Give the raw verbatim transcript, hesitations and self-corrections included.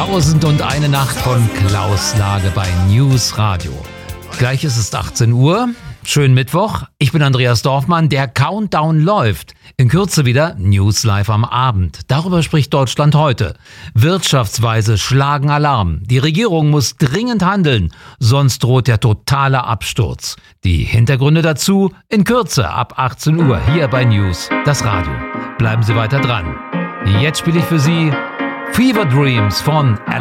Tausend und eine Nacht von Klaus Lage bei News Radio. Gleich ist es achtzehn Uhr. Schönen Mittwoch. Ich bin Andreas Dorfmann. Der Countdown läuft. In Kürze wieder News Live am Abend. Darüber spricht Deutschland heute. Wirtschaftsweise schlagen Alarm. Die Regierung muss dringend handeln, sonst droht der totale Absturz. Die Hintergründe dazu in Kürze ab achtzehn Uhr hier bei News, das Radio. Bleiben Sie weiter dran. Jetzt spiele ich für Sie Fever Dreams von